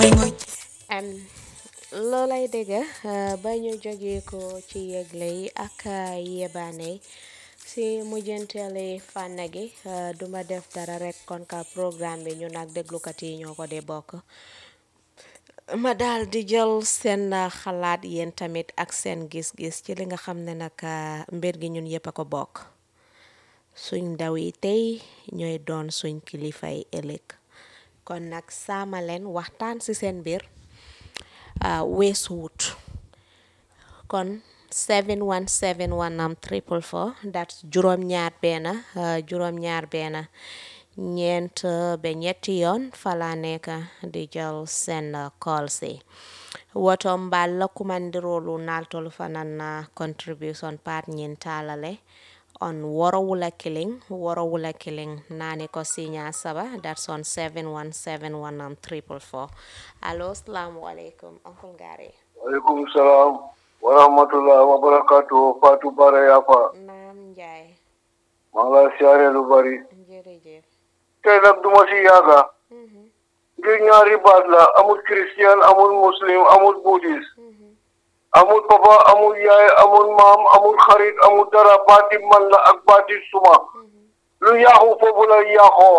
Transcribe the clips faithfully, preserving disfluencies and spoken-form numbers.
am loolay dëgg ba ñu jógee ko ci yëgle yi ak yebaane yi si mujjantali fànn gi duma def dara rek kon ka programme bi ñu nag déglukat yi ñoo ko dee bokk ma daal di jël seen xalaat yéen tamit ak seen gis-gis ci li nga xam ne nag mbir gi ñun yépp a ko bokk suñ ndaw yi tey ñooy doon suñ kilifay ëllëg kon nag saama leen waxtaan ci seen biir weesuwut kon seven one seven one am triple four that's juróom ñaar benn juróom ñaar benn ñeent ba ñetti yoon fala nekk di jël seen call si woto mbal la kumandirolu naltolu fanan na contribution part ñin talale on Worowula Killing Worowula Killing nani ko sinya saba that's on seven one seven one am triple four allo assalamu alaikum uncle Gary alaikum salam wa rahmatullah wa barakatuh Fatou Bara Yafa naam Njaay mala siare lu bari jërëjëf tey nag duma si yaaga ngir ñaari baat la amul christian amul muslim amul buddhist amul papa amul yaay amul maam amul xarit amul dara baati man la ak baati suma lu yaaxu foofu la yaaxoo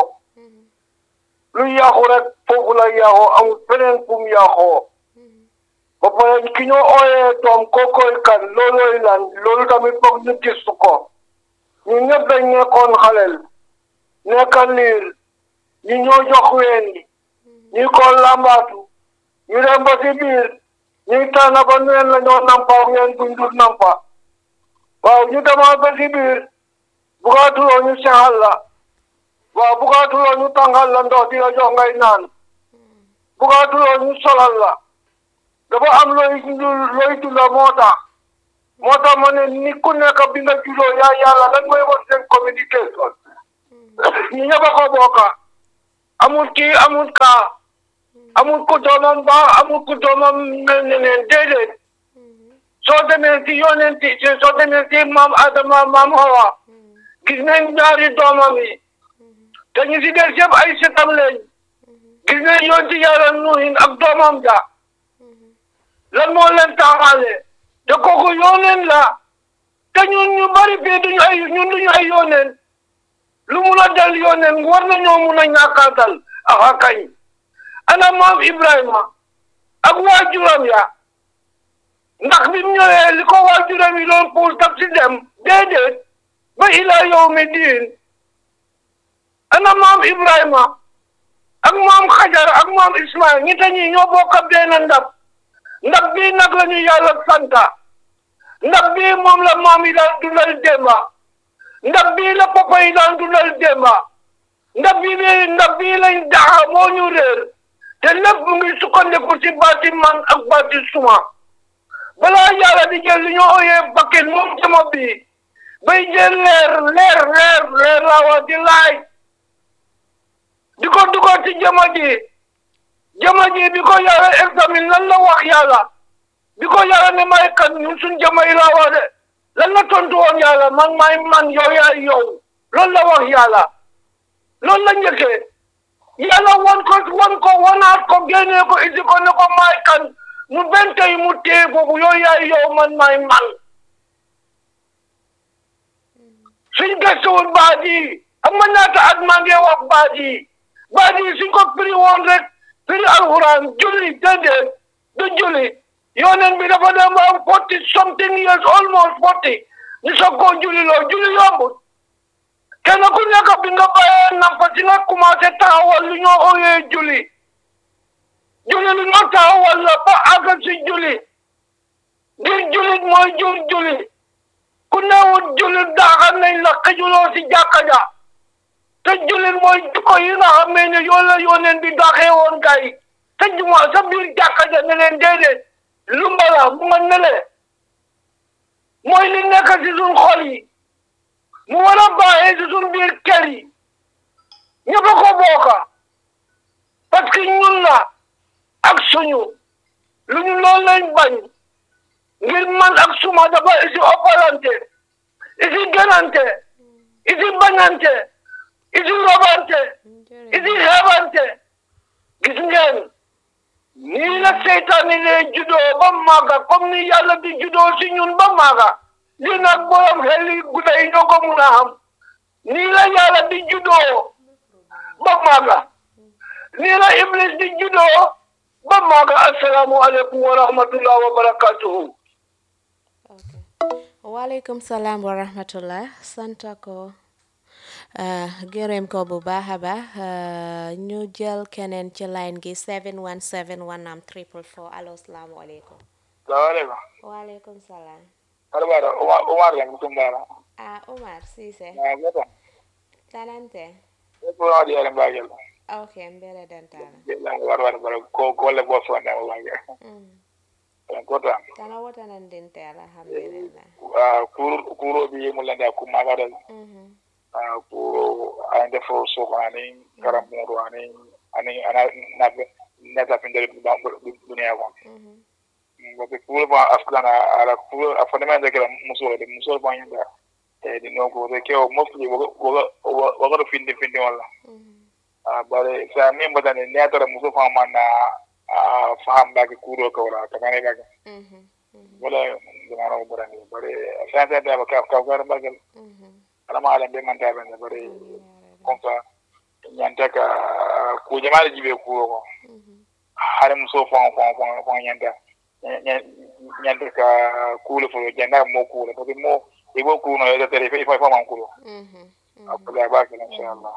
lu yaaxu rek foofu la yaaxoo amul feneen fu mu yaaxoo ba pare ki ñoo ooyee doom kookoy kan loolooy lan loolu tamit foog ñu gistu ko ñu ñëpp dañ nekkoon xaleel nekkal liir ñu ñoo jox ween yi ñu ko lambaatu ñu dem ba si biir ñuy tànn ba neen la ñoo nampa ngeen duñ dul nampa waaw ñu demaat ba si biir bugaatuloo ñu sexal la waaw bugaatuloo ñu tàngal la ndox di la jox ngay naan bugaatuloo ñu solal la dafa am looy looy dunda moo tax moo tax ma ne ni ku nekk bi nga juddoo yaa yàlla lan mooy wax seen communication ñu ñëpp a ko bokka amul kii amul kaa amul ku doomam baax amul ku doomam mel ne neen déedéet soo demee si yonent si soo demee si maam Adama maam Hawa gis nañ ñaari doomam yi te ñu si des yëpp ay setam lañ gis nañ yoon ci yàlla nuhin ak doomam ja lan moo leen taxaale te kooku yoneen la te ñun ñu bari fii duñu ay ñun duñu ay yoneen lu mun a dal yoneen war nañoo mun a ñàkkaatal aha kañ ana maam Ibrahima ak waajuram ya ndax bi mu ñëwee li ko waajuram yi doon puus taf si dem déedéet ba ila yawmi diin ana maam Ibrahima ak maam Xajar ak maam Ismaïl ñi te ñi ñoo bokk benn ndab ndab bii nag la ñu yàlla santa ndab bii moom la maam yi daan dundal démba ndab bii la papa yi daan dundal démba ndab bii bi ndab bii lañ daxa moo ñu réer te lépp mu ngi sukkandiku ci baati man ak baati suma balaa yàlla di jël li ñu ooyee bakkin moom jama bii bay jël leer leer leer leer laa wax di laaj di ko dugal ci jama ji jama ji bi ko yàlla examine lan la wax yàlla bi ko yàlla ne may kan ñun suñ jama yi laa wax de lan la tontu woon yàlla man may man yow yaay yow loolu la wax yàlla loolu la njëkkee yàlla wan ko wan ko wanaat ko génnee ko isi ko ne ko may kan mu bente yi mu téye foofu yow yaay yow man may man suñ gëstuwul baat yi am nga ñaata at maa ngi wax baat yi baat yi suñ ko firi woon rek firi alxuraan julli déedéet du julli yoneen bi dafa dem ba am forty something years almost forty ñu soog koo julli loo julli yombut kenn ku nekk bi nga bàyyee nampa si nga commencé taxawal lu ñoo ooyee julli julli lu ñoo taxawal la ba àgg si julli ngir jullit mooy jur julli ku newut jullit daaxal nañ la xëjuloo si jàkka ja te jullit mooy jukko yi nga xam ne yoon la yoneen bi daaxee woon gay te juma sa biir jàkka ja ne leen déedéet lu mbala mu nga nele mooy li nekk si suñ xol yi mu war a baaxee si suñ biir kër yi ñëpp a ko bokka parce que ñun la ak suñu lu ñu loolu lañ bañ ngir man ak suma dafa isi oppalante isi gënante isi bañante isi robante isi xeebante gis ngeen la seytaane lay juddoo ba màgga comme ni yàlla di juddoo si ñun ba màgga lii nag borom xel yi gudda yi ñoo ko mun a xam nii la yàlla di juddoo ba màgga nii la iblis di juddoo ba màgga assalaamu aleykum wa rahmatullah wa barakatuhu okay waaleykum salaam wa rahmatullah sant ko gërëm ko bu baax a baax ñu jël keneen ci line gi seven one seven one am triple four allo salaamaaleykum. salaamaaleykum. waaleykum salaam. Arbara Omar Omar la Musumbara. ah Omar Cissé. ah bota. Talante. ko wadi yalla mbagel. okay mbere dentala. la war war war ko ko le bo so na mbagel. mm ko ta. Tana wota nan dente alhamdulillah. ah kuro kuro bi mu landa ku magara. mhm kuro ande fo so ani karamuro ani ani ana na na ta pindere dunia ko mhm ko kuro ba afgana ala kuro afana da kala muso de muso ba yanda e di no ko ke o mofli wo wo wo ko finde finde wala mhm ah bare sa mi mbata ne ne atara muso fa mana ah faham ba ke kuro ko wala ta kane ga mhm wala jamana ko bare bare sa sa da ba ka ka ga ba ga mhm ala ma ala be man ta ben bare konfa nyanta ka ku jama'a jibe ku ko har muso fon fon fon fon nyanta nyanta ka ku le fo janda mo ku le to mo e go ku no ya tere fe fa fa man ku mhm akula ba ke inshallah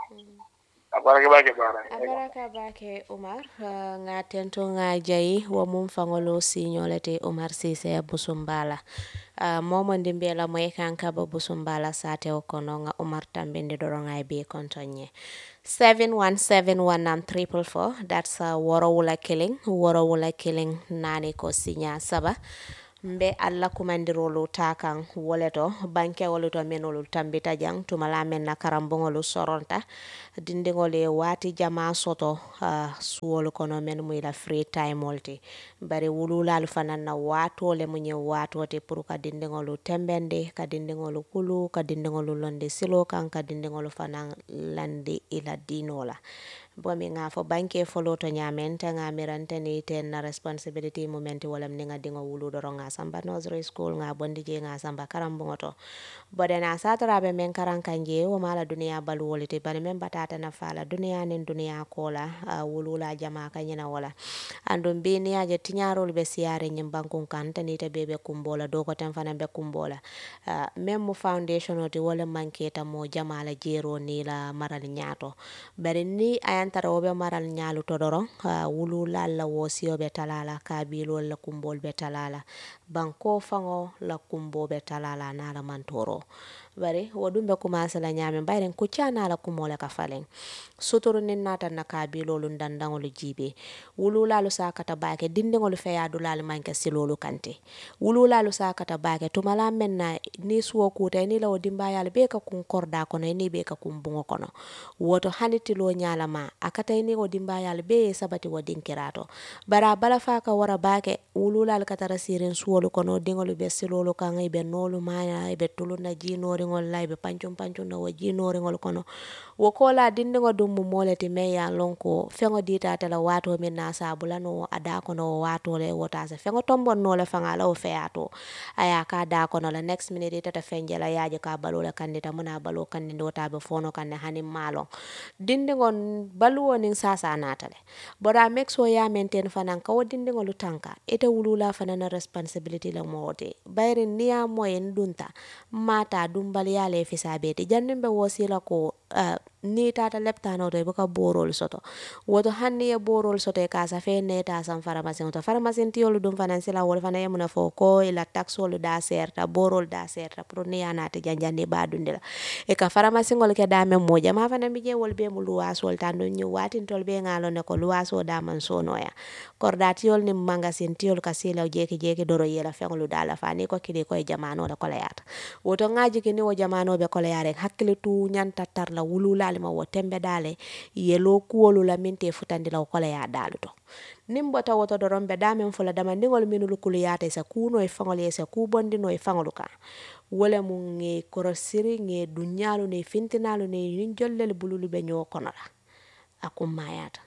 abaraka ba ke bara abaraka bake Omar uh, nga tento nga jayi wa mum fangolo signolete Omar Cissé Busumbala uh, momo ndimbela moy kanka ba Busumbala sate o kono nga Omar tambinde doronga be kontonye seven one seven one am triple four that's uh, Worowula killing Worowula killing nani ko sinya saba mbe alla kumandirolu takan woleto banke woleto menolu tambita jang tumala men na karambongolu soronta dindingole wati jama soto uh, suwolu kono men muy la free time wolti bari wululalu fanan na wato le munye wato te pour ka dindingolu tembende ka dindingolu kulu ka dindingolu londe silo kan ka dindingolu fanan landi ila dinola bomi nga fo banke folo to nyamen ta nga mirante ni ten na responsibility momenti wala mninga dingo wulu doro nga samba nursery school nga bondi je nga samba karambungo to bode na satara be men karan kanje o mala dunia balu wolite bari men batata na fala dunia nen dunia kola uh, wulu la jama kanyina wala andum bini aje tinyarol be siare nyim bankun kan tani te bebe kumbola do ko tan fana be kumbola uh, même foundation oti wala manketa mo jama la jero ni la maral nyato bari ni ayan tara wobe maral nyalu to doron uh, wulu lalla wosiyo be talala kabilo la kumbol be talala banko fango la kumbo be talala na la mantoro bari wodumbe commencé la nyame bayren ku ciana la kumola ka falen suturu nin nata na kabilo lu ndandangolu jibe wulu lalu sakata bake dindingolu feyadu lalu manke silolu kante wulu lalu sakata bake tumala menna ni suwo kuta ni la wodimba yal be ka kun korda kono ni be ka kun bungo kono woto haniti lo nyala ma akata ni wodimba yal be sabati wodin kirato bara bala faka wara bake wulu lalu katara sirin suwolu kono dingolu be silolu kan ibe nolu maya ibe tuluna jinori ngol lay be pancum pancum na waji nori ngol kono wokola dindingo dum mo moleti me ya lonko fengo dita tala wato min na sabula no ada kono wato le wota se fengo tombon no le fanga la o feato aya ka da kono la next minute tata fenjela yaaje ka balola kandita muna balo kandinde wota be fono kan hani malo dindingo baluwo ning sasa natale boda make so ya maintain fanan ka dindingo lu tanka ite wulula fanana responsibility la mote bayri niya moyen dunta mata dumbali yale fisabeti jannimbe wosila ko uh, ni tata leptano to buka borol soto woto hanni e borol soto e kasa fe neta sam pharmacie to pharmacie tiolu dum financial wol fana yemuna fo ko ila taxol da serta borol da serta pro ni anata janjandi badundela e ka pharmacie ngol ke dame moja ma fana mi je wol be mu luwas wol tando ni watin tol be ngalo ne ko luwas o da man sono ya kordatiol ni magasin tiol kasila jeki jeki doro yela fenglu dala fani ko kidi ko e jamano la ko la yata woto ngaji kini wo jamano be ko la yare hakkile tu nyanta tar la wulula ma wo tembe dale yelo kuwolu la minte futandi la ko la ya dalu to nimbota woto do rombe damen fula dama ndingol minulu kulu yata sa kuno e fangol yesa ku bondi no e fangolu ka wala mu nge korosiri nge dunyalu ne fintinalu ne nin jollel bululu be nyo kono la akum mayata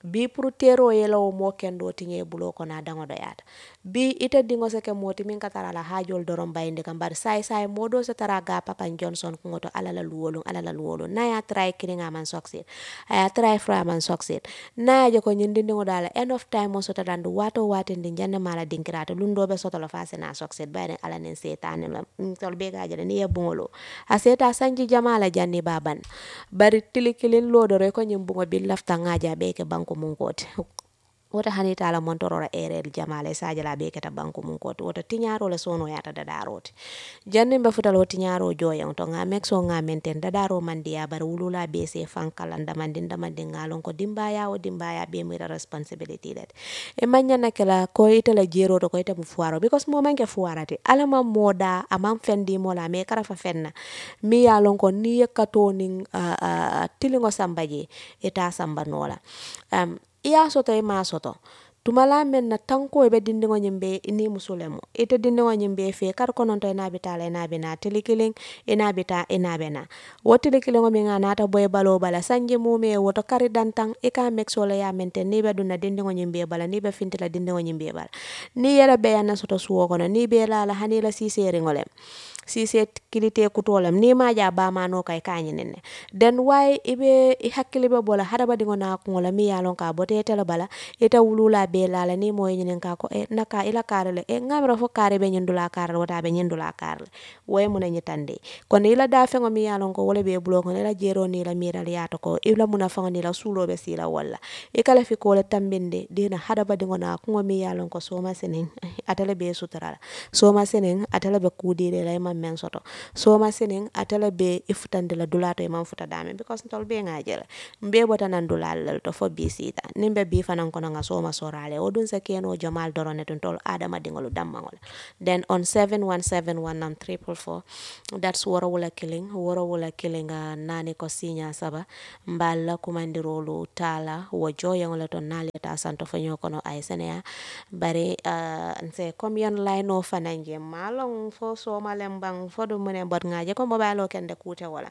bi pour tero yelo mo kendo tinye bulo ko na dango do yata bi ita dingo seke moti min katara la hajol dorom bayinde kam bar sai sai modo se tara ga papa Johnson ko ngoto alala luwolum alala luwolum na ya try kiringa man succeed aya try fra man succeed na je ko nyindi ngo dala end of time mo sota dandu wato wate ndi janne mala dinkirata lundo be soto la fase na succeed bayne ala nen setane la tol be ga jale ni yebungolo a seta sanji jamala janni baban bari tilikilin lodore ko nyimbugo bil lafta ngaja be ke banko mun kote wota hanita la montorora erel jamale sajala be keta banko mun kote wota tinyaro le sono yata dadaroti janni be futalo tinyaro joyan to nga mexo nga menten dadaro mandiya bar wulula be se fankala ndamandi ndamandi ngalon ko dimbaya o dimbaya be mi responsibility let e manya nakela ko itala jero to ko ita mu fuaro because mo manke fuarati alama moda amam fendi mola me kara fa fenna mi ya lon ko ni yekato ning uh, uh, tilingo sambaje eta samba nola um, iya soto e ma soto tumala men na tanko e be dindingo nyimbe ini musulemo ite dindingo nyimbe fe kar konon to ina bitala ina bina tilikiling ina bita ina bena woti tilikilingo mi ngana ta boy balo bala sanje mume woto kari dantang e ka mexo le ya mente ni be duna dindingo nyimbe bala ni be fintila dindingo nyimbe bala ni yera be yana soto suwo kono ni be la la hanila sisere ngolem si set kilite kutolam ni ma ja ba ma no kay kanyi nene then why ibe i hakkili be bola hada badi ngona ko ngola mi yalon ka bote tele bala ita wulula be la la ni moy nyinen ka ko e naka ila karale e ngamra fo kare be nyindula karale wata be nyindula karale way muna nyitande kon ila da fengo mi yalon ko wala be bulo ko ila jero ni la mira liato ko ila muna fango ni la sulo be sila wala e kala fi ko le tambinde dina hada badi ngona ko mi yalon ko soma senen atale be sutarala soma senen atale be kudire la men soto so ma sinin atala be ifutande la dulato e man futa dame because tol be ngajela mbe bota nan dulal to fo bi sita nimbe bi fanan kono nga so ma sorale o dun sa keno jamal dorone tun tol adama dingolu dammangol then on seven one seven one um triple four that's woro wala killing woro wala killing uh, nani ko sinya saba mballa kumandirolu tala wo joyangol to naleta santo fanyo kono ay senea bari uh, nse commune line o fananje malong fo so malem bang fodo mune bot ngaje ko mobile o kende kute wala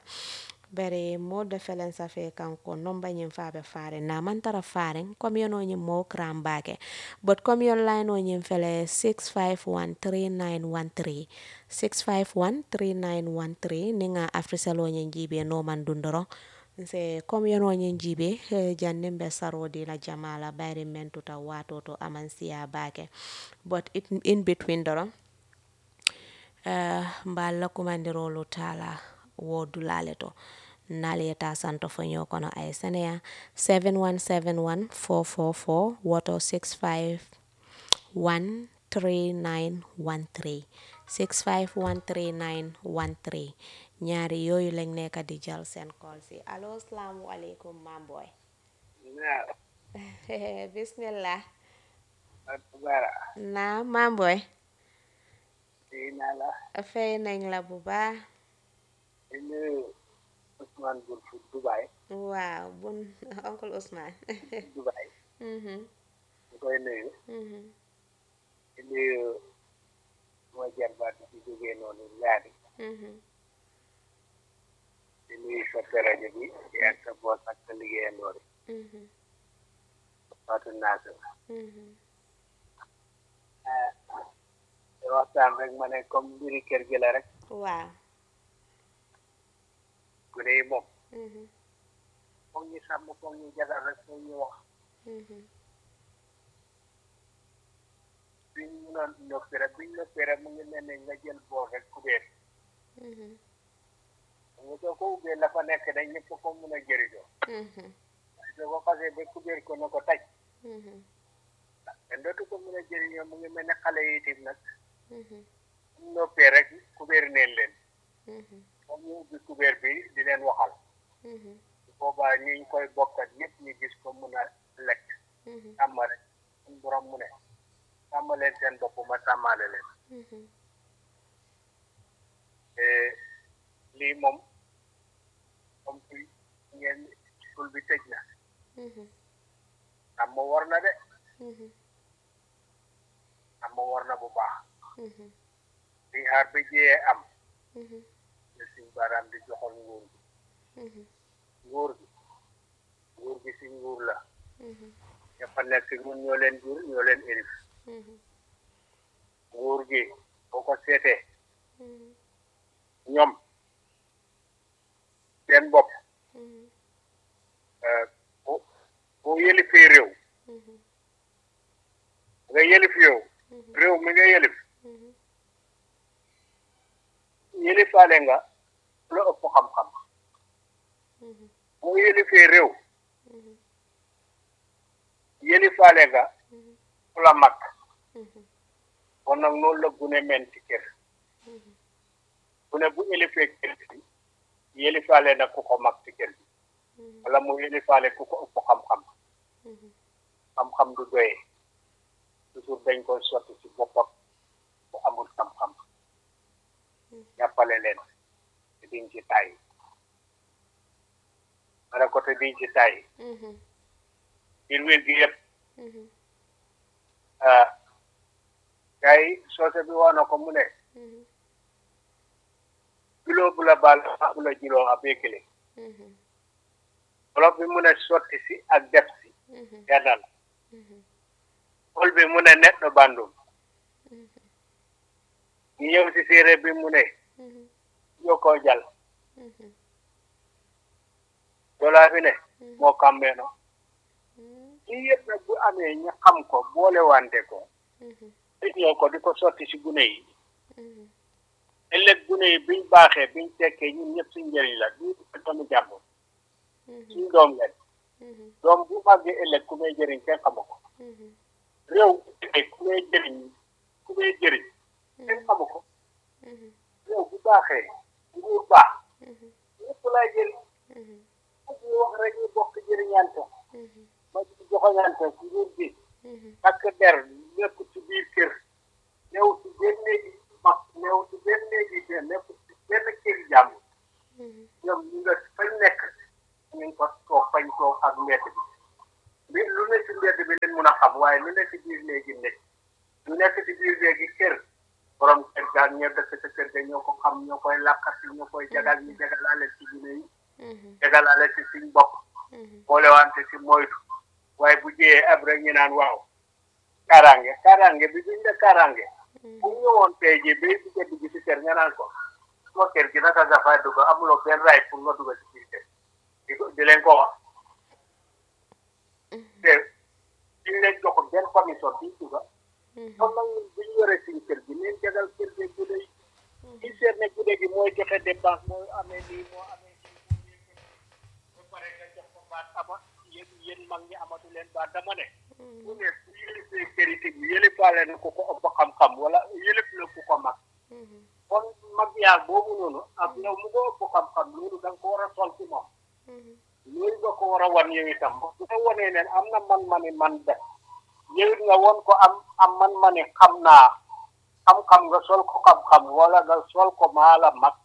bere mo de felen sa fe kanko nomba nyim fabe fare na man tara fare comme yono nyim mo krambake but comme yon line o nyim fele six five one three nine one three six five one three nine one three ninga afriselo nyim jibe no man dundoro nse comme yono nyim jibe jannem be sarodi la jamala bare men tuta wato to amansiya bake but it in between doro Uh, mballa kumandirolu tala wodulale to naleta santo fanyo kono ay senea seven one seven one four four four woto six five one three nine one three six five one three nine one three ñaari yoyu lañ nekk di jël seen call si allo assalamu alaykum mam boy bismillah na mam boy nala fay nañ la bu baax ini Ousmane Bun fu Dubai waaw bun oncle Ousmane Dubai mhm koy nuyu mhm ini mo jarbaat ci jóge noonu ñaari mhm ini sa rajo bi ak sa boss ak sa liggéeyandoor mhm Fatou Nasser mhm waxtaan rek ma ne comme mbiri kër gi la rek waaw ku ne moom mhm foog ñu sàmm foog ñu jagal rek foog ñu wax mhm biñ mënoon noppi rek biñ noppi rek mu ngi mel ne nga jël bool rek kubéer mhm nga soo ko ubbee la fa nekk dañ ñëpp ko mën a jëriñoo mhm soo ko xasee ba kubéer ko na ko taj mhm te dootu ko mën a jëriñoo mu ngi mel ne xale yi itam nag mhm ñu noppee rek kubéer neen leen mhm moom ñu ubbi kubéer bi di leen waxal mhm boobaa ñu koy bokkat ñëpp ñu gis ko mën a lekk mhm sàmm rek suñu borom mu ne sàmm leen seen bopp ma sàmmaale leen mhm te lii moom comme fi ngeen school bi tëj na mhm sàmm war na de mhm sàmm war na bu baax mhm di xaar ba jiyee am mhm ne suñ baaraam di joxal nguur gi mhm nguur gi nguur gi si nguur la ña fa nekk ñun ñoo leen jur ñoo leen élif nguur gi boo ko seetee ñoom seen bopp boo boo yëlifee réew nga yëlif yow réew mi nga yëlif yëlifaale nga la ëpp xam-xam boo yëlifee réew yëlifaale nga ku la mag kon nag noonu la gune men ci kër gune bu yëlifee kër gi yëlifaale na ku ko mag ci kër gi wala mu yëlifaale ku ko ëpp xam-xam xam-xam du doyee toujours dañ koy sotti ci boppam bu amul xam-xam jàppale leen te diñ ci tàyyi ma ne ko te diñ ci tàyyi biir wér gi yëpp ah kay soose bi wax na ko mu ne kilo bu la baal bu la jiloo a béykile wolof bi mu ne sotti si ak def si benn la ol bi mu ne net no bandum ñu ñëw si séeréer bi mu ne yokkoo jal dolaa bi ne moo kàmbeeno lii yëpp nag bu amee ñu xam ko boole wante ko yow ko di ko sotti si gune yi ëllëg gune yi biñ baaxee biñ tekkee ñun ñëpp suñ njëriñ la du doomu jàmbur suñ doom leen doom bu màggee ëllëg ku may jëriñ kenn xamu ko réew ku may jëriñ ku may jëriñ kenn xamu ko réew bu baaxee nguur baax ñëpp lay jëriñ ak ñu wax rek ñu bokk jëriñante ma joxoñante ci nguur gi takk der nekk ci biir kër néew ci benn néegi mag néew ci benn néegi te nekk ci benn kër jàmm ñoom ñu nga fañ nekk ñu ngi ko toog fañ toog ak mbedd bi lu ne ci mbedd bi leen mun a xam waaye lu nekk ci biir néegi nekk lu nekk ci biir néegi kër borom kër gaal ñoo dëkk sa kër ga ñoo ko xam ñoo koy làkkati ñoo koy jagal ñu jagalaale ci gune yi jagalaale ci suñ bopp boolewante ci moytu waaye bu jiyee ab rek ñu naan waaw kaaraange kaaraange bi duñ ne kaaraange bu ñëwoon tey jii bay bu jënd gi ci kër nga naan ko suma kër gi naka nga fay dugg amuloo benn raay pour nga dugg ci biir kër di ko di leen ko wax te duñ leen jox benn commission biñ dugg kon nag ñun bu ñu yoree suñu kër gi neen jagal kër gi gude yi ci seet ne gude gi mooy joxe dépense mooy amee lii moo amee lii ba pare nga jox ko baat ama yéen yéen mag ñi amatu leen baat dama ne bu ne bu yëlifee kër yi bi yëlifaale na ku ko ëpp xam-xam wala yëlif na ku ko mag kon mag yaa boobu noonu ak yow mu ko ëpp xam-xam loolu da nga ko war a sol ci moom loolu nga ko war a wan yow itam bu ko wanee ne am na man-mani man def yow it nga won ko am am man-mani xam naa xam-xam nga sol ko xam-xam wala nga sol ko maa la mag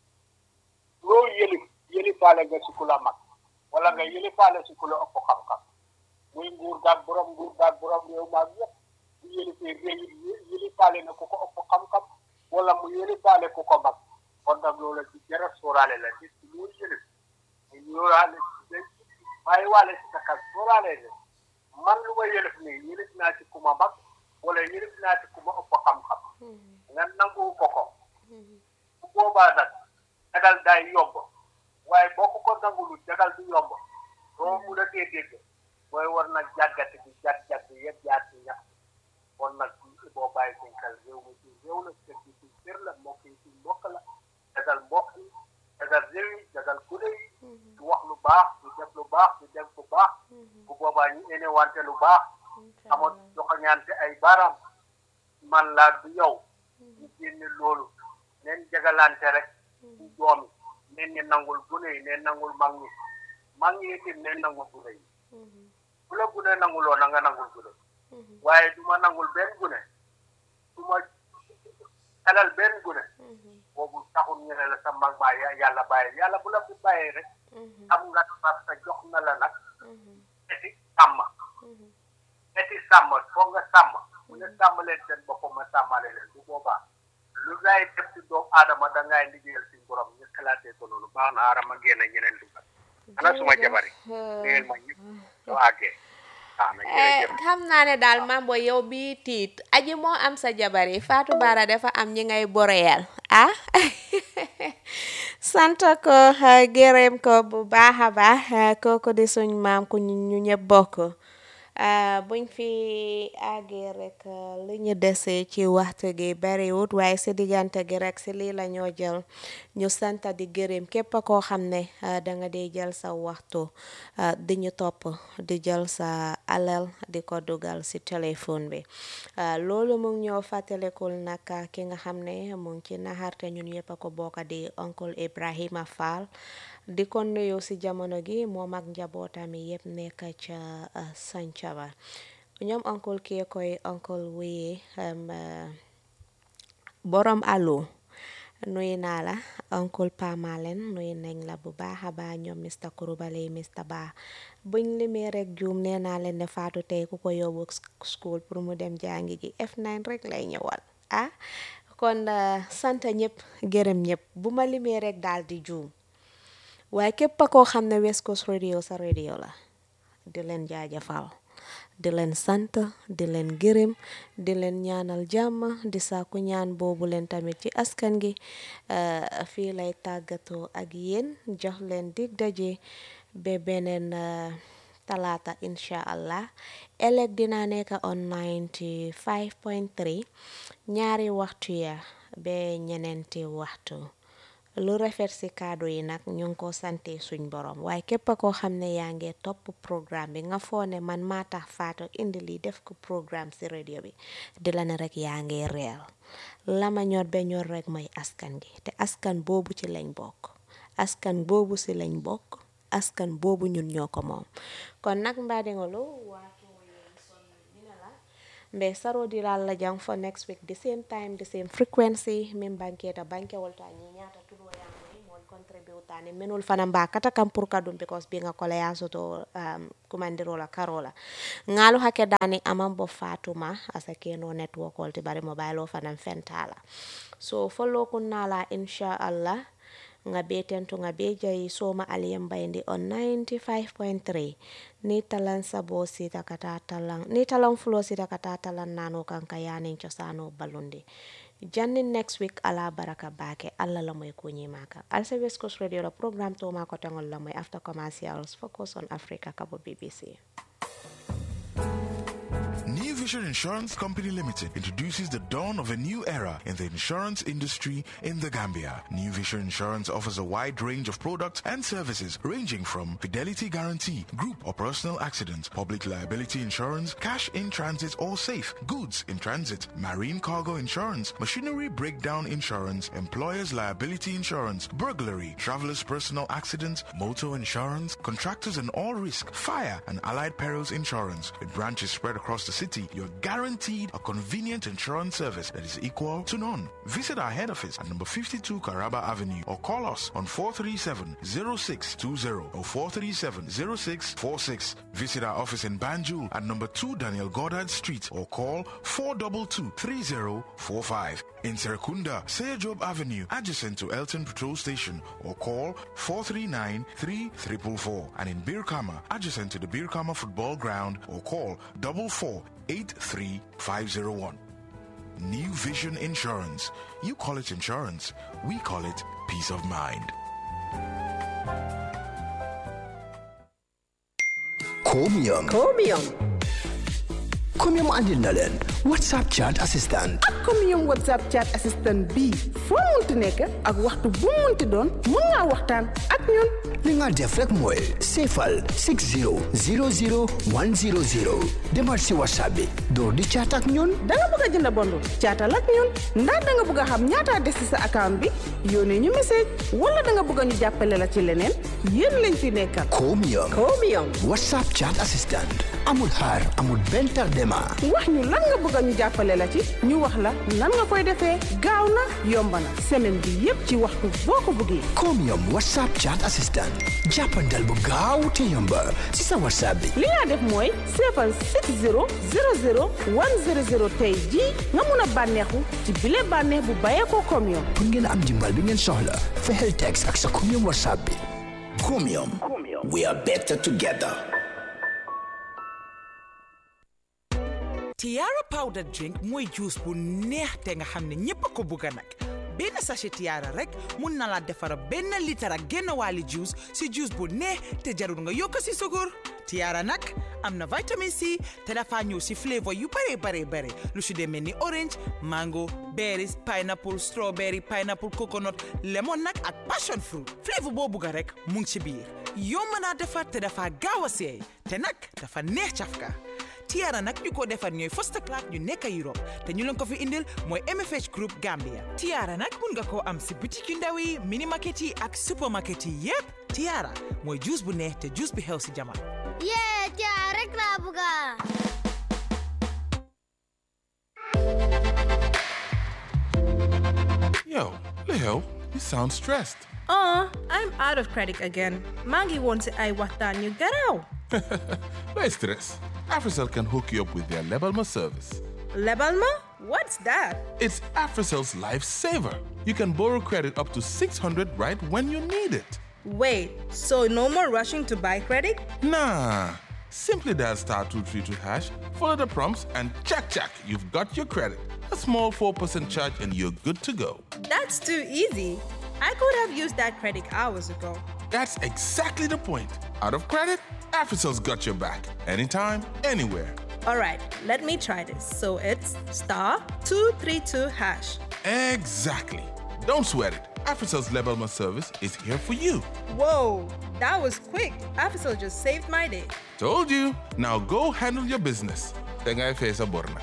loolu yëlif yëlifaale nga si ku la mag wala nga yëlifaale si ku la ëpp xam-xam muy nguur gaag borom nguur gaag borom réew maag yëpp bu yëlifee réew yi yëlifaale na ku ko ëpp xam-xam wala mu yëlifaale ku ko mag kon nag loolu ci jara sóoraale la nit ki loolu yëlif mu yóoraale ci bàyyi waale si sa xel sóoraale ne man lu ma yëlif nii yëlif naa ci ku ma mag wala yëlif naa ci ku ma ëpp xam-xam nga nangu ko ko bu boobaa nag jagal daay yomb waaye boo ko ko nangulu jagal du yomb doo mun a dee dégg mooy war nag jàggati bi jàgg-jàgg yëpp jaar ci ñax kon nag boo bàyyi suñ xel réew mi ci réew la kër gi ci kër la mbokk yi ci mbokk la jagal mbokk yi jagal réew yi jagal gune yi du wax lu baax du def lu baax du def lu baax bu boobaa ñu ene wante lu baax amoon joxoñante ay baaraam man laa du yow ñu génne loolu neen jagalante rek ñu doomi neen ñi nangul gune yi neen nangul mag ñi mag ñi itam neen nangul gune yi bu la gune nanguloo na nga nangul gune waaye du ma nangul benn gune du ma xelal benn gune boobu taxul ñu ne la sa mag baa yàlla bàyyi yàlla bu la fi bàyyee rek am nga parce que jox na la nag eti sàmm eti sàmm foog nga sàmm mu ne sàmm leen seen bopp ma sàmmale leen bu boobaa lu ngay def ci doomu aadama da ngay liggéeyal si borom ñu xalaatee ko loolu baax na aadama génn ñeneen dugal ana suma jabari ngeen ma ñëpp soo àggee xam naa ne daal mambo yow bi tiit aji moo am sa jabar yi Fatou Bara dafa am ñi ngay boreyal ah sant ko gërëm ko bu baax a baax kooku di suñ maam ku ñu ñëpp bokk buñ fi àggee rek li ñu dese ci waxtu gi bariwut waaye si diggante gi rek si lii la ñoo jël ñu sant di gërëm képp koo xam ne danga di jël sa waxtu di ñu topp di jël sa alal di ko dugal si téléphone bi loolu mu ngi ñoo fàttalikul nag ki nga xam ne mu ngi ci naxarte ñun yëpp a ko bokk di oncle Ibrahima Fall di ko nuyu si jamono gi moom ak njabootam yëpp nekk ca Sancaba ñoom oncle kii koy oncle wi borom allo nuyu naa la oncle Pamalen nuyu nañ la bu baax a baax ñoom mister Kurubale mister Ba buñ limee rek juum nee naa leen ne Fatou tey ku ko yóbbu school pour mu dem jàngi ji F nine rek lay ñëwal ah kon sant ñëpp gërëm ñëpp bu ma limee rek daal di juum waaye képp koo xam ne West Coast Radio sa radio la di leen jaajëfal di leen sant di leen gërëm di leen ñaanal jàmm di sàkku ñaan boobu leen tamit ci askan gi fii lay tàggatoo ak yéen jox leen dig daje ba beneen talaata incha allah ëllëg dinaa nekk on ninety-five point three ñaari waxtu ya ba ñeneenti waxtu lu rafet si kaddu yi nag ñu ngi ko sante suñ borom waaye képp koo xam ne yaa ngi topp programme bi nga foo ne man maa tax Fatou indi lii def ko programme si radio bi di la ne rek yaa ngi réel la ma ñor ba ñor rek mooy askan gi te askan boobu ci lañ bokk askan boobu si lañ bokk askan boobu ñun ñoo ko moom kon nag mbaadiŋolu waatu yéen son dina la mbe sarodi la jang for next week the same time the same frequency min banketa banke wolta ñi ñaata tudo yango mol contribute tani menul fana mbakata kam pour kadum because bi nga kola yasoto um, kumandiro la karola ngalu hake dani amam bo Fatuma asake no network wolti bari mobile o fana fentala so follow kunala insha Allah nga betentu nga bejayi soma aliyem bayndi on ninety-five point three ni talan sabo sita kata talan ni talan flow sita kata talan nano kanka yanin cosano balundi janni next week ala baraka bake alla la moy ko nyimaka Alsa West Coast Radio la programme to ma ko tangol la moy after commercials focus on Africa kabo B B C. New Vision Insurance Company Limited introduces the dawn of a new era in the insurance industry in the Gambia. New Vision Insurance offers a wide range of products and services ranging from fidelity guarantee, group or personal accident, public liability insurance, cash in transit or safe, goods in transit, marine cargo insurance, machinery breakdown insurance, employer's liability insurance, burglary, traveler's personal accident, motor insurance, contractors and all risk, fire and allied perils insurance. With branches spread across the city, you're guaranteed a convenient insurance service that is equal to none. Visit our head office at number fifty-two Caraba Avenue or call us on four three seven, zero six two zero or four three seven, zero six four six. Visit our office in Banjul at number two Daniel Goddard Street or call four two two, three zero four five. In Serekunda, Seyajob Avenue, adjacent to Elton Patrol Station or call four three nine, three four four four. And in Birkama, adjacent to the Birkama Football Ground or call four four eight three five zero one. New Vision Insurance. You call it insurance, we call it peace of mind. Chromium. Chromium. Chromium andil na leen WhatsApp chat assistant. ak Chromium WhatsApp chat assistant bii foo munti nekk ak waxtu bu munti doon mun nga waxtaan ak ñun. li nga def rek mooy seefal six zero zero zero one zero zero demal si WhatsApp bi door di chat ak ñun. da nga bëgg a jënd bondu chatal ak ñun ndax da nga bëgg a xam ñaata des ci sa account bi yónnee ñu message wala da nga bëgg ñu jàppale la ci leneen yéen lañ fi nekkal. Chromium. Chromium. WhatsApp chat assistant amul xaar amul benn tardement. wax ñu lan nga bëgg ñu jàppale la ci ñu wax la lan nga koy defee gaaw na yomb na semaine bi yépp ci waxtu boo ko bëggee. Chromium WhatsApp chat assistant jàppandal bu gaaw te yomba si sa WhatsApp bi. li nga def mooy seefal six zero zero zero one zero zero tey jii nga mun a bànneexu ci bile bànneex bu bayee ko Chromium. pour ngeen am dimbal bi ngeen soxla fexeel text ak sa Chromium WhatsApp bi. Chromium. We are better together. Tiara powder drink mooy juice bu neex te nga xam ne ñépp ko bëgg nag benn sachet Tiara rek mun na la defara benn litre ak genn wàlli juice si juice bu neex te jarul nga yokk si sukur Tiara nag am na vitamin C te dafa ñëw si flavor yu bare bare bare lu si demee ni orange mango berries pineapple strawberry pineapple coconut lemon nag ak passion fruit flavor boo bëgg rek mu ngi ci biir yomb naa defar te dafa gaaw a seey te nag dafa neex cafka Tiara nag ñu ko defar ñooy first class ñu nekk Europe te ñu leen ko fi indil mooy M F H Group Gambia Tiara nag mun nga koo am si boutique yu ndaw yi mini market yi ak supermarket yi yépp Tiara mooy juice bu neex te juice bi xew si jamono. yee Tiara rek laa bëgga. Yo, Leo, you sound stressed. Oh, I'm out of credit again. Mangi wants I watan you get out. No stress. AfriCell can hook you up with their Lebalma service. Lebalma? What's that? It's AfriCell's lifesaver. You can borrow credit up to six hundred right when you need it. Wait, so no more rushing to buy credit? Nah. Simply dial star two three two hash, follow the prompts, and check, check, you've got your credit. A small four percent charge and you're good to go. That's too easy. I could have used that credit hours ago. That's exactly the point. Out of credit? AfriCell's got your back. Anytime, anywhere. All right, let me try this. So it's star two three two hash. Exactly. Don't sweat it. AfriCell's Lebalma service is here for you. Whoa, that was quick. AfriCell just saved my day. Told you. Now go handle your business. Tengai Fesa Borna.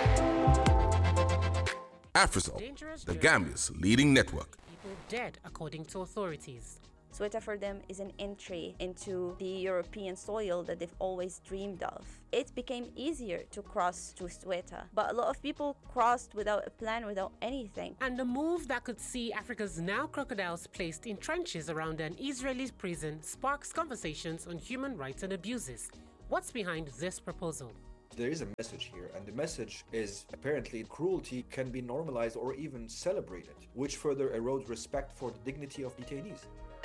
AfriCell, the Gambia's leading network. People dead, according to authorities. Ceuta for them is an entry into the European soil that they've always dreamed of. It became easier to cross to Ceuta, but a lot of people crossed without a plan, without anything. And the move that could see Africa's now crocodiles placed in trenches around an Israeli prison sparks conversations on human rights and abuses. What's behind this proposal? There is a message here, and the message is apparently cruelty can be normalized or even celebrated, which further erodes respect for the dignity of detainees.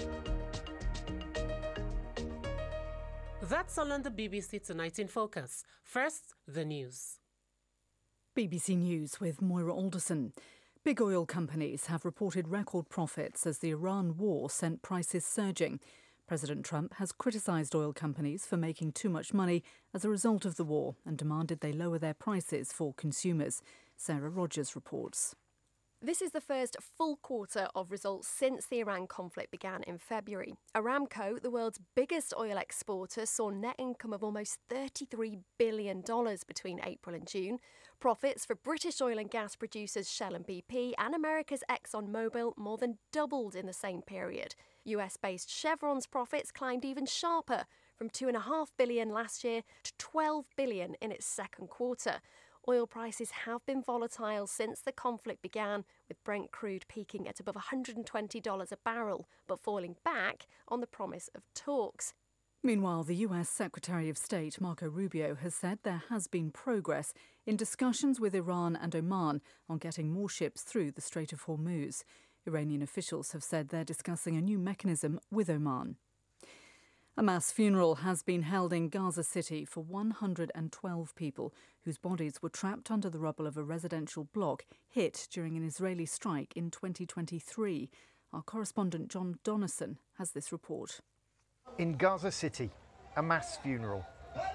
That's all on the B B C Tonight in Focus. First, the news. B B C News with Moira Alderson. Big oil companies have reported record profits as the Iran war sent prices surging. President Trump has criticised oil companies for making too much money as a result of the war and demanded they lower their prices for consumers. Sarah Rogers reports. This is the first full quarter of results since the Iran conflict began in February. Aramco, the world's biggest oil exporter, saw net income of almost thirty-three billion dollars between April and June. Profits for British oil and gas producers Shell and B P and America's ExxonMobil more than doubled in the same period. U S-based Chevron's profits climbed even sharper, from two point five billion dollars last year to twelve billion dollars in its second quarter. Oil prices have been volatile since the conflict began, with Brent crude peaking at above one hundred twenty dollars a barrel, but falling back on the promise of talks. Meanwhile, the U S Secretary of State Marco Rubio has said there has been progress in discussions with Iran and Oman on getting more ships through the Strait of Hormuz. Iranian officials have said they're discussing a new mechanism with Oman. A mass funeral has been held in Gaza City for one hundred twelve people whose bodies were trapped under the rubble of a residential block hit during an Israeli strike in twenty twenty-three. Our correspondent John Donison has this report. In Gaza City, a mass funeral.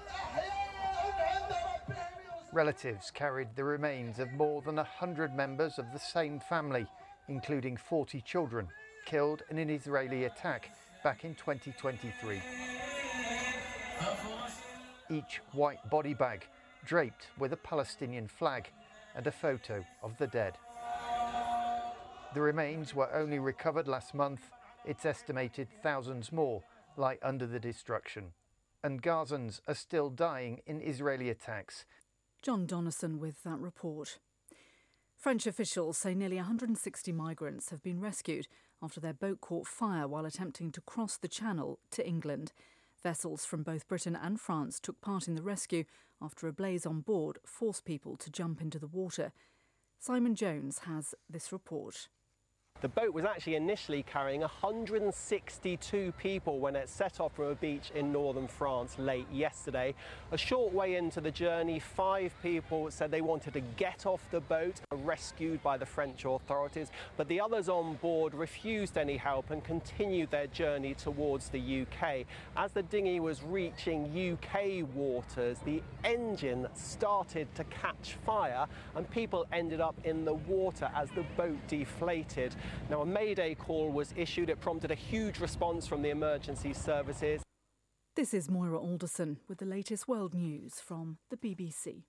Relatives carried the remains of more than one hundred members of the same family, including forty children, killed in an Israeli attack back in twenty twenty-three. Each white body bag draped with a Palestinian flag and a photo of the dead. The remains were only recovered last month. It's estimated thousands more lie under the destruction. And Gazans are still dying in Israeli attacks. John Donison with that report. French officials say nearly one hundred sixty migrants have been rescued after their boat caught fire while attempting to cross the Channel to England. Vessels from both Britain and France took part in the rescue after a blaze on board forced people to jump into the water. Simon Jones has this report. The boat was actually initially carrying one hundred sixty-two people when it set off from a beach in northern France late yesterday. A short way into the journey, five people said they wanted to get off the boat, rescued by the French authorities, but the others on board refused any help and continued their journey towards the U K. As the dinghy was reaching U K waters, the engine started to catch fire and people ended up in the water as the boat deflated. Now, a mayday call was issued. It prompted a huge response from the emergency services. This is Moira Alderson with the latest world news from the B B C.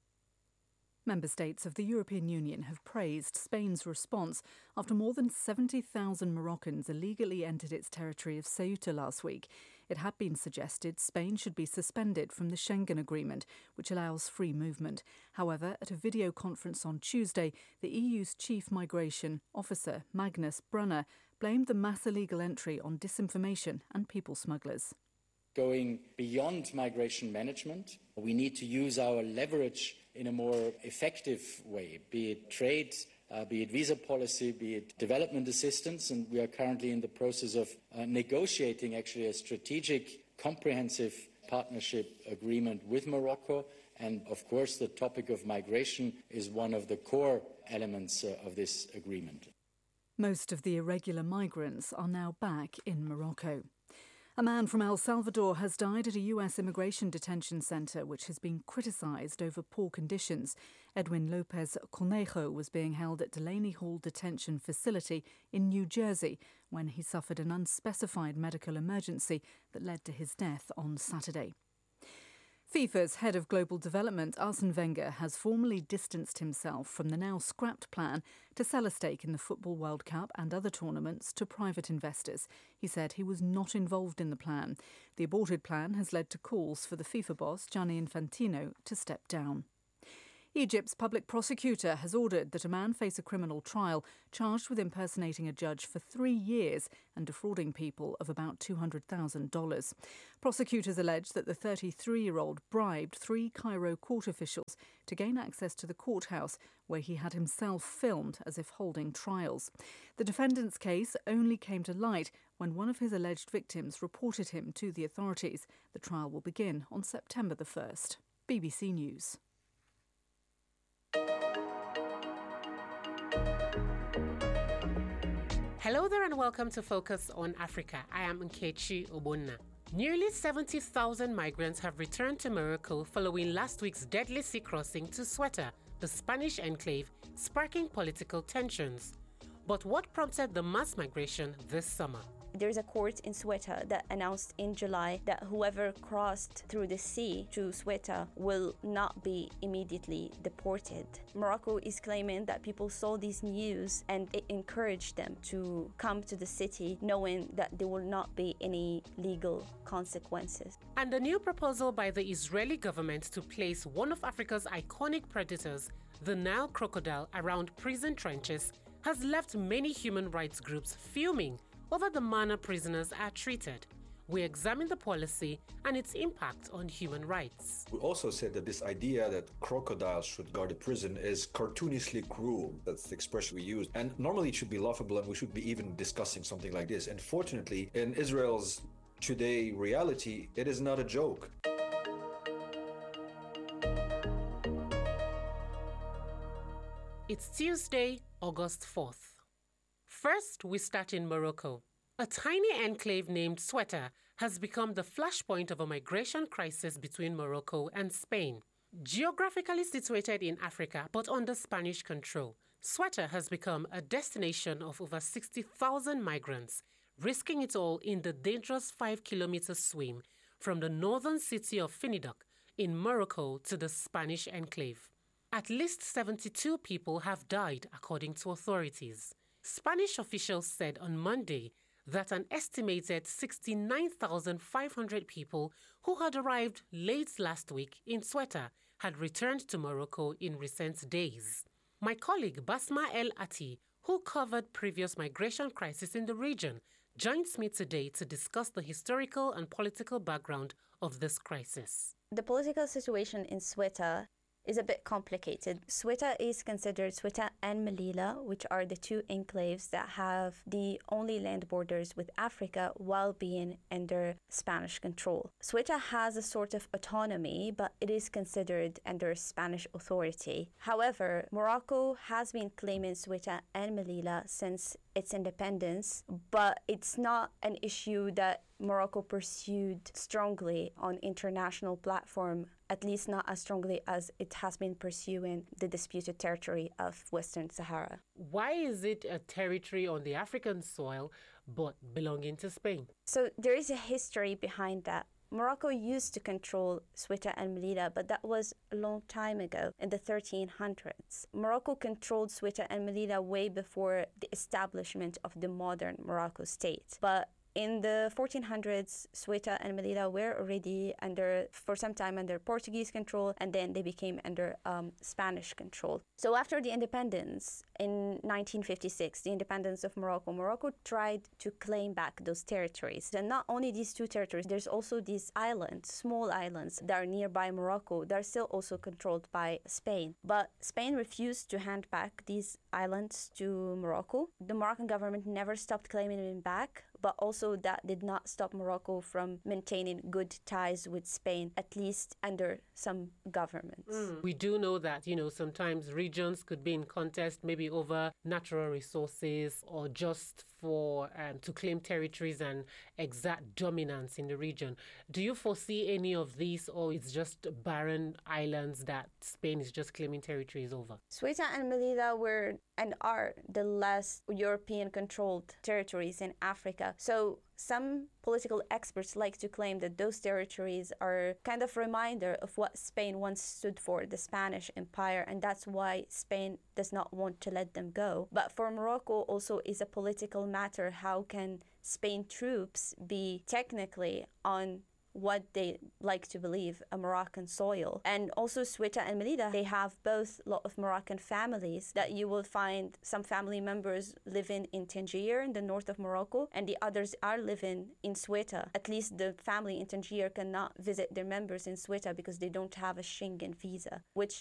Member states of the European Union have praised Spain's response after more than seventy thousand Moroccans illegally entered its territory of Ceuta last week. It had been suggested Spain should be suspended from the Schengen Agreement, which allows free movement. However, at a video conference on Tuesday, the E U's chief migration officer, Magnus Brunner, blamed the mass illegal entry on disinformation and people smugglers. Going beyond migration management, we need to use our leverage in a more effective way, be it trade, uh, be it visa policy, be it development assistance. And we are currently in the process of uh, negotiating actually a strategic, comprehensive partnership agreement with Morocco. And of course, the topic of migration is one of the core elements uh, of this agreement. Most of the irregular migrants are now back in Morocco. A man from El Salvador has died at a U S immigration detention centre which has been criticised over poor conditions. Edwin Lopez Conejo was being held at Delaney Hall Detention Facility in New Jersey when he suffered an unspecified medical emergency that led to his death on Saturday. FIFA's head of global development, Arsene Wenger, has formally distanced himself from the now scrapped plan to sell a stake in the Football World Cup and other tournaments to private investors. He said he was not involved in the plan. The aborted plan has led to calls for the FIFA boss, Gianni Infantino, to step down. Egypt's public prosecutor has ordered that a man face a criminal trial charged with impersonating a judge for three years and defrauding people of about two hundred thousand dollars. Prosecutors allege that the thirty-three-year-old bribed three Cairo court officials to gain access to the courthouse where he had himself filmed as if holding trials. The defendant's case only came to light when one of his alleged victims reported him to the authorities. The trial will begin on September the first. B B C News. Hello there and welcome to Focus on Africa. I am Nkechi Obonna. Nearly seventy thousand migrants have returned to Morocco following last week's deadly sea crossing to Ceuta, the Spanish enclave, sparking political tensions. But what prompted the mass migration this summer? There's a court in Ceuta that announced in July that whoever crossed through the sea to Ceuta will not be immediately deported. Morocco is claiming that people saw this news and it encouraged them to come to the city knowing that there will not be any legal consequences. And a new proposal by the Israeli government to place one of Africa's iconic predators, the Nile crocodile, around prison trenches has left many human rights groups fuming over the manner prisoners are treated. We examine the policy and its impact on human rights. We also said that this idea that crocodiles should guard a prison is cartoonishly cruel. That's the expression we use. And normally it should be laughable and we should be even discussing something like this. And fortunately, in Israel's today reality, it is not a joke. It's Tuesday, August fourth. First, we start in Morocco. A tiny enclave named Ceuta has become the flashpoint of a migration crisis between Morocco and Spain. Geographically situated in Africa but under Spanish control, Ceuta has become a destination of over sixty thousand migrants, risking it all in the dangerous five-kilometer swim from the northern city of Finidoc in Morocco to the Spanish enclave. At least seventy-two people have died, according to authorities. Spanish officials said on Monday that an estimated sixty-nine thousand five hundred people who had arrived late last week in Ceuta had returned to Morocco in recent days. My colleague Basma El Ati, who covered previous migration crises in the region, joins me today to discuss the historical and political background of this crisis. The political situation in Ceuta is a bit complicated. Ceuta is considered Ceuta and Melilla, which are the two enclaves that have the only land borders with Africa while being under Spanish control. Ceuta has a sort of autonomy, but it is considered under Spanish authority. However, Morocco has been claiming Ceuta and Melilla since its independence, but it's not an issue that Morocco pursued strongly on international platform, at least not as strongly as it has been pursuing the disputed territory of Western Sahara. Why is it a territory on the African soil but belonging to Spain? So there is a history behind that. Morocco used to control Ceuta and Melilla, but that was a long time ago, in the thirteen hundreds. Morocco controlled Ceuta and Melilla way before the establishment of the modern Morocco state. But in the fourteen hundreds, Ceuta and Melilla were already under, for some time, under Portuguese control, and then they became under um, Spanish control. So after the independence, in nineteen fifty-six, the independence of Morocco, Morocco tried to claim back those territories. And not only these two territories, there's also these islands, small islands that are nearby Morocco that are still also controlled by Spain. But Spain refused to hand back these islands to Morocco. The Moroccan government never stopped claiming them back, but also that did not stop Morocco from maintaining good ties with Spain, at least under some governments. Mm. We do know that, you know, sometimes regions could be in contest, maybe over natural resources or just for um, to claim territories and exact dominance in the region. Do you foresee any of these, or it's just barren islands that Spain is just claiming territories over? Ceuta and Melilla were and are the last European-controlled territories in Africa. So some political experts like to claim that those territories are kind of a reminder of what Spain once stood for, the Spanish Empire, and that's why Spain does not want to let them go. But for Morocco also is a political matter. How can Spain troops be technically on what they like to believe, a Moroccan soil? And also Ceuta and Melilla, they have both a lot of Moroccan families that you will find some family members living in Tangier in the north of Morocco, and the others are living in Ceuta. At least the family in Tangier cannot visit their members in Ceuta because they don't have a Schengen visa, which